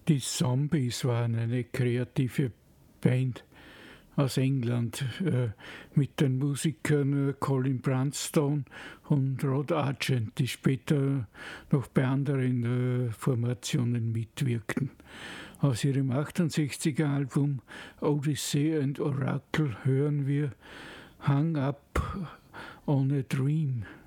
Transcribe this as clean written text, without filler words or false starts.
Die Zombies waren eine kreative Band aus England mit den Musikern Colin Brunstone und Rod Argent, die später noch bei anderen Formationen mitwirkten. Aus ihrem 68er Album Odyssey and Oracle hören wir Hung Up on a Dream.